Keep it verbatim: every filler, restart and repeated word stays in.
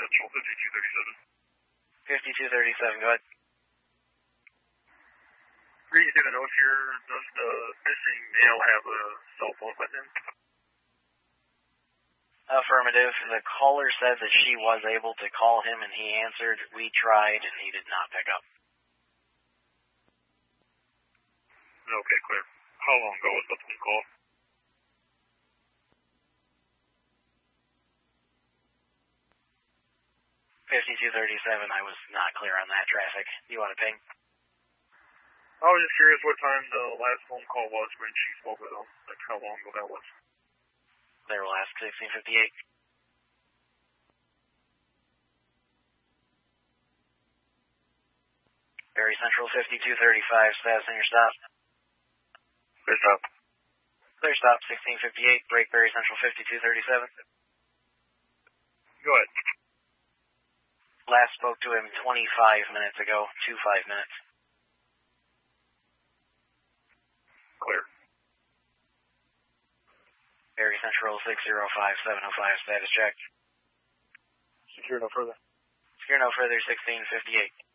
Central fifty-two thirty-seven. fifty-two thirty-seven, go ahead. Reading through the notes here, does the missing male have a cell phone with him? Affirmative. The caller said that she was able to call him and he answered. We tried and he did not pick up. Okay, clear. How long ago was the phone call? fifty-two thirty-seven, I was not clear on that traffic. You want to ping? I was just curious what time the last phone call was when she spoke with him. Like how long ago that was. They will ask sixteen fifty-eight. Barry Central fifty-two thirty-five, status in your stop. Clear stop. Clear stop, sixteen fifty-eight, break Barry Central fifty-two thirty-seven. Go ahead. Last spoke to him twenty-five minutes ago, two five minutes. Clear. Barry Central six zero five seven oh five, status check. Secure no further. Secure no further, sixteen fifty-eight.